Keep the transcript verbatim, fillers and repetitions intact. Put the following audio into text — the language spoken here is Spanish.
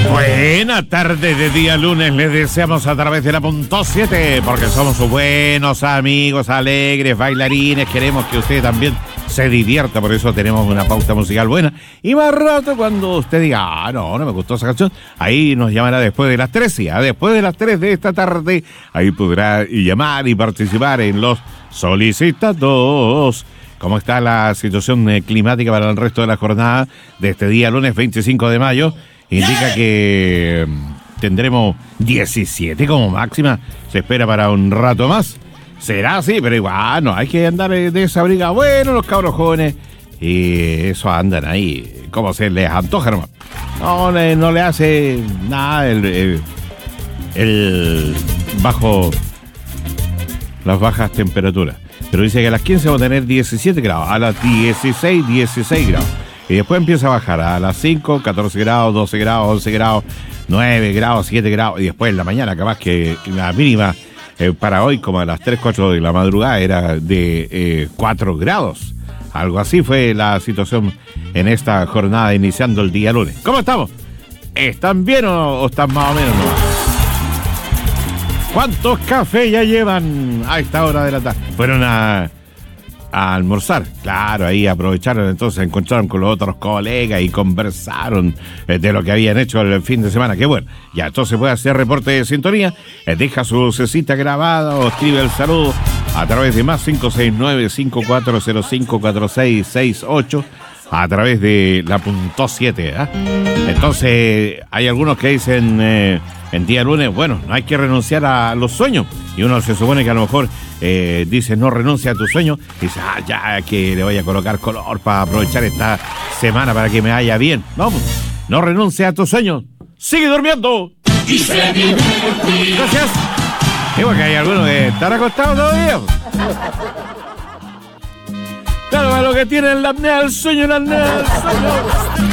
Buena tarde de día lunes, les deseamos a través de la punto siete, porque somos sus buenos amigos, alegres, bailarines, queremos que usted también se divierta, por eso tenemos una pauta musical buena. Y más rato cuando usted diga, ah, no, no me gustó esa canción, ahí nos llamará después de las tres, ¿sí? Después de las tres de esta tarde, ahí podrá llamar y participar en los solicitados. ¿Cómo está la situación eh, climática para el resto de la jornada de este día lunes veinticinco de mayo? Indica que tendremos diecisiete como máxima. Se espera para un rato más. Será así, pero igual no hay que andar desabrigados. Bueno, los cabros jóvenes, y eso andan ahí como se les antoja nomás. No, no le hace nada el, el, el bajo, las bajas temperaturas. Pero dice que a las quince vamos a tener diecisiete grados, a las dieciséis, dieciséis grados. Y después empieza a bajar a las cinco, catorce grados, doce grados, once grados, nueve grados, siete grados. Y después en la mañana, capaz que la mínima eh, para hoy, como a las tres, cuatro de la madrugada, era de eh, cuatro grados. Algo así fue la situación en esta jornada iniciando el día lunes. ¿Cómo estamos? ¿Están bien o, o están más o menos? No? ¿Cuántos cafés ya llevan a esta hora de la tarde? Fueron a... a almorzar, claro, ahí aprovecharon, entonces se encontraron con los otros colegas y conversaron eh, de lo que habían hecho el fin de semana. Qué bueno, ya entonces puede hacer reporte de sintonía, eh, deja su cecita grabada o escribe el saludo a través de más cinco seis nueve, cinco cuatro cero cinco, cuatro seis seis ocho a través de la punto siete, ¿eh? Entonces hay algunos que dicen eh, en día lunes, bueno, no hay que renunciar a los sueños, y uno se supone que a lo mejor eh, dice no renuncia a tu sueño, y dice, ah, ya que le voy a colocar color para aprovechar esta semana para que me vaya bien. No, no renuncia a tu sueño, sigue durmiendo y se divierte. Gracias. Y porque hay algunos que están acostados todavía. Claro, a lo que tienen la apnea del sueño, la apnea del sueño.